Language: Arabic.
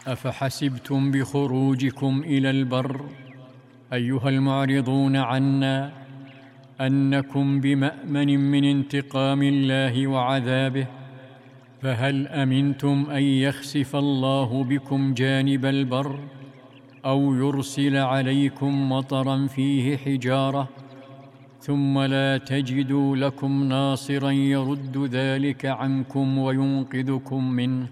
أفحسبتم بخروجكم إلى البر أيها المعرضون عنا أنكم بمأمن من انتقام الله وعذابه؟ فهل أمنتم أن يخسف الله بكم جانب البر أو يرسل عليكم مطرا فيه حجارة ثم لا تجدوا لكم ناصرا يرد ذلك عنكم وينقذكم منه؟